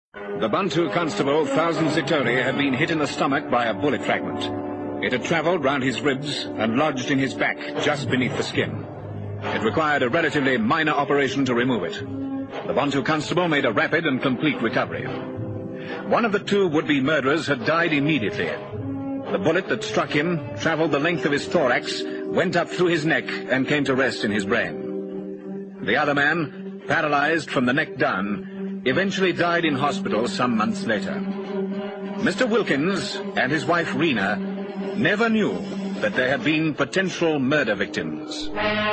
The Bantu constable, Thousand Zitori, had been hit in the stomach by a bullet fragment. It had travelled round his ribs and lodged in his back, just beneath the skin. It required a relatively minor operation to remove it. The Bantu constable made a rapid and complete recovery. One of the two would-be murderers had died immediately. The bullet that struck him travelled the length of his thorax, went up through his neck, and came to rest in his brain. The other man, paralyzed from the neck down, eventually died in hospital some months later. Mr. Wilkins and his wife Rena never knew that they had been potential murder victims.